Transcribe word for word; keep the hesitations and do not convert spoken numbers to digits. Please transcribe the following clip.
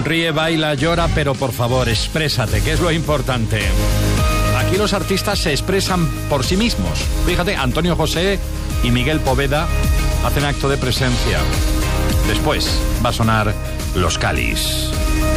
Sonríe, baila, llora, pero por favor, exprésate, que es lo importante. Aquí los artistas se expresan por sí mismos. Fíjate, Antonio José y Miguel Poveda hacen acto de presencia. Después va a sonar Los Cáliz.